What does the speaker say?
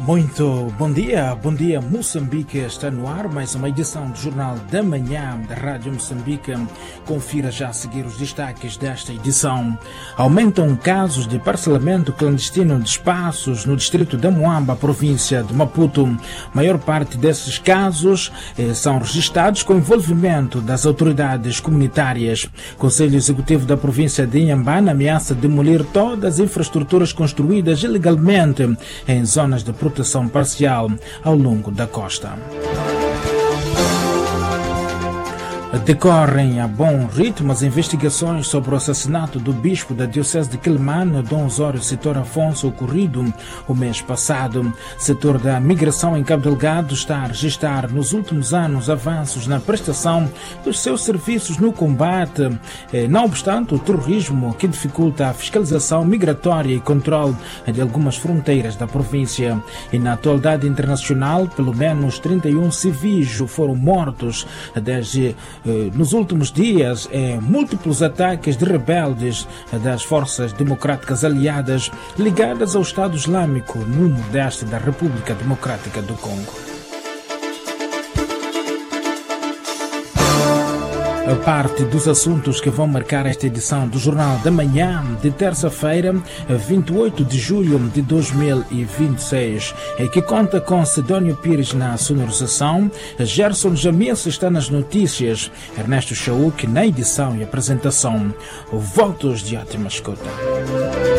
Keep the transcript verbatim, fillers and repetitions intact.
Muito bom dia, bom dia Moçambique, está no ar mais uma edição do Jornal da Manhã da Rádio Moçambique. Confira já a seguir os destaques desta edição. Aumentam casos de parcelamento clandestino de espaços no distrito da Moamba, província de Maputo. Maior parte desses casos eh, são registrados com envolvimento das autoridades comunitárias. Conselho Executivo da província de Inhambane ameaça demolir todas as infraestruturas construídas ilegalmente em zonas de proteção parcial ao longo da costa. Decorrem a bom ritmo as investigações sobre o assassinato do bispo da Diocese de Quelimane, Dom Osório Citor Afonso, ocorrido o mês passado. O setor da migração em Cabo Delgado está a registrar nos últimos anos avanços na prestação dos seus serviços no combate, não obstante o terrorismo que dificulta a fiscalização migratória e controle de algumas fronteiras da província. E na atualidade internacional, pelo menos trinta e um civis foram mortos desde nos últimos dias em múltiplos ataques de rebeldes das forças democráticas aliadas ligadas ao Estado Islâmico no nordeste da República Democrática do Congo. A parte dos assuntos que vão marcar esta edição do Jornal da Manhã de terça-feira, vinte e oito de julho de dois mil e vinte e seis, que conta com Sidónio Pires na sonorização, Gerson Jamias está nas notícias, Ernesto Chauk na edição e apresentação. Votos de ótima escuta.